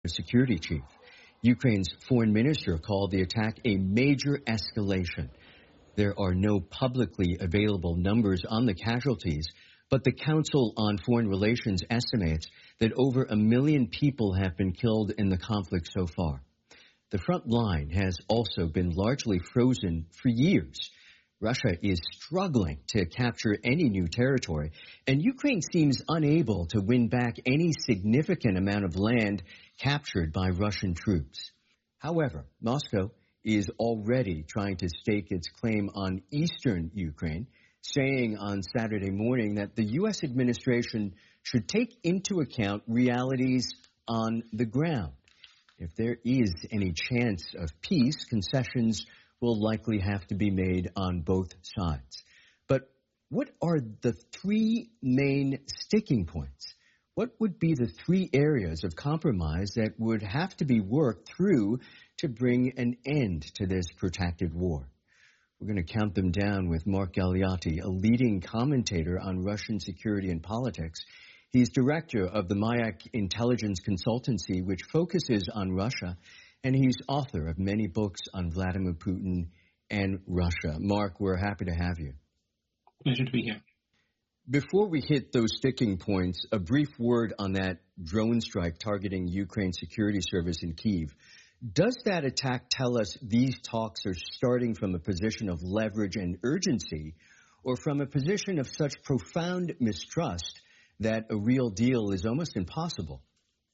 security chief. Ukraine's foreign minister called the attack a major escalation. There are no publicly available numbers on the casualties, but the Council on Foreign Relations estimates that over 1 million people have been killed in the conflict so far. The front line has also been largely frozen for years. Russia is struggling to capture any new territory, and Ukraine seems unable to win back any significant amount of land captured by Russian troops. However, Moscow is already trying to stake its claim on eastern Ukraine, saying on Saturday morning that the U.S. administration should take into account realities on the ground. If there is any chance of peace, concessions will likely have to be made on both sides. But what are the three main sticking points? What would be the three areas of compromise that would have to be worked through to bring an end to this protracted war? We're going to count them down with Mark Galeotti, a leading commentator on Russian security and politics. He's director of the Mayak Intelligence Consultancy, which focuses on Russia, and he's author of many books on Vladimir Putin and Russia. Mark, we're happy to have you. Pleasure to be here. Before we hit those sticking points, a brief word on that drone strike targeting Ukraine's security service in Kyiv. Does that attack tell us these talks are starting from a position of leverage and urgency, or from a position of such profound mistrust that a real deal is almost impossible?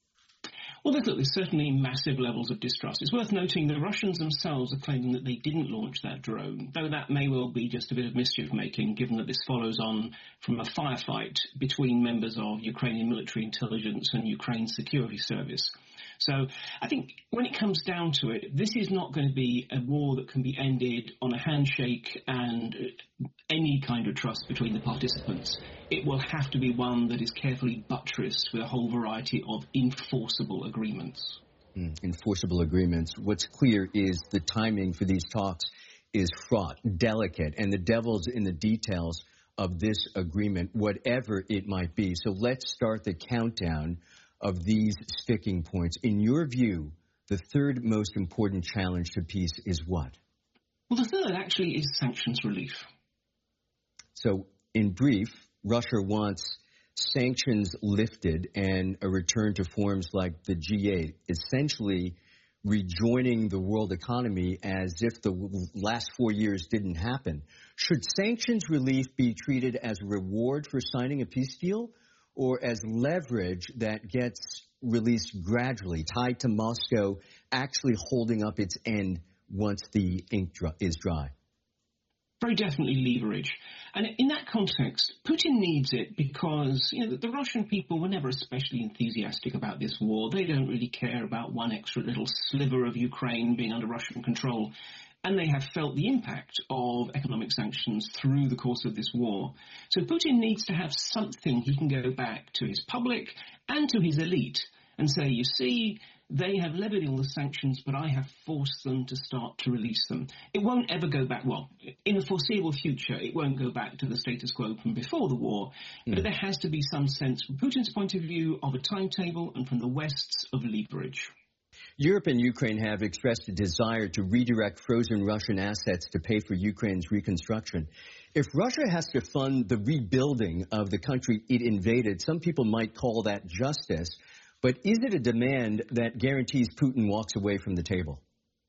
Well, there's certainly massive levels of distrust. It's worth noting the Russians themselves are claiming that they didn't launch that drone, though that may well be just a bit of mischief-making, given that this follows on from a firefight between members of Ukrainian military intelligence and Ukraine's security service. So I think when it comes down to it, this is not going to be a war that can be ended on a handshake and any kind of trust between the participants. It will have to be one that is carefully buttressed with a whole variety of enforceable agreements. Enforceable agreements. What's clear is the timing for these talks is fraught, delicate, and the devil's in the details of this agreement, whatever it might be. So let's start the countdown of these sticking points. In your view, the third most important challenge to peace is what? Well, the third actually is sanctions relief. So, in brief, Russia wants sanctions lifted and a return to forms like the G8, essentially rejoining the world economy as if the last 4 years didn't happen. Should sanctions relief be treated as a reward for signing a peace deal, or as leverage that gets released gradually, tied to Moscow actually holding up its end once the ink is dry? Very definitely leverage. And in that context, Putin needs it because, the Russian people were never especially enthusiastic about this war. They don't really care about one extra little sliver of Ukraine being under Russian control. And they have felt the impact of economic sanctions through the course of this war. So Putin needs to have something he can go back to his public and to his elite and say, you see, they have levied all the sanctions, but I have forced them to start to release them. It won't ever go back, well, in the foreseeable future, it won't go back to the status quo from before the war, but there has to be some sense from Putin's point of view of a timetable and from the West's of leverage. Europe and Ukraine have expressed a desire to redirect frozen Russian assets to pay for Ukraine's reconstruction. If Russia has to fund the rebuilding of the country it invaded, some people might call that justice. But is it a demand that guarantees Putin walks away from the table?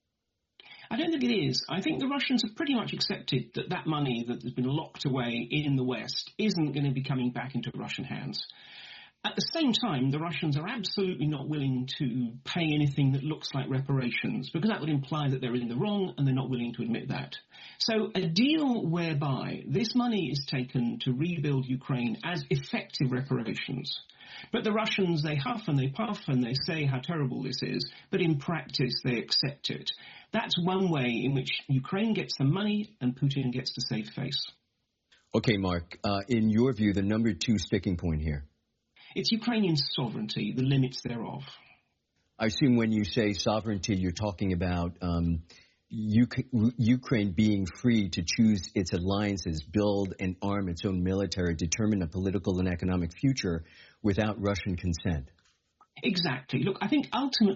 I don't think it is. I think the Russians have pretty much accepted that that money that has been locked away in the West isn't going to be coming back into Russian hands. At the same time, the Russians are absolutely not willing to pay anything that looks like reparations, because that would imply that they're in the wrong, and they're not willing to admit that. So a deal whereby this money is taken to rebuild Ukraine as effective reparations. But the Russians, they huff and they puff and they say how terrible this is, but in practice they accept it. That's one way in which Ukraine gets the money and Putin gets to save face. Okay, Mark, in your view, the number two sticking point here? It's Ukrainian sovereignty, the limits thereof. I assume when you say sovereignty, you're talking about Ukraine being free to choose its alliances, build and arm its own military, determine a political and economic future without Russian consent. Exactly. Look, I think ultimately